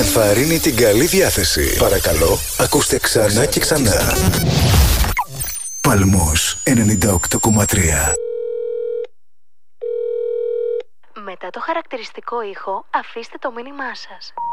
ενθαρρύνει την καλή διάθεση. Παρακαλώ, ακούστε ξανά και ξανά. Παλμός 98,3. Μετά το χαρακτηριστικό ήχο, αφήστε το μήνυμά σας.